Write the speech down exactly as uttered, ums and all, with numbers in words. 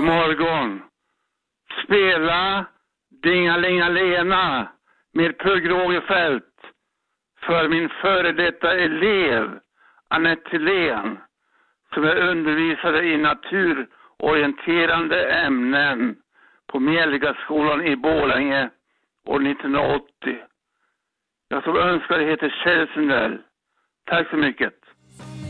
morgon spela Dingalingalena med Pugh Rogefeldt för min före detta elev Anette Thylén, som är undervisare i naturorienterande ämnen på Mjällgaskolan i Borlänge år nittonhundraåttio. Jag som önskar heter Kjell Sundell. Tack så mycket.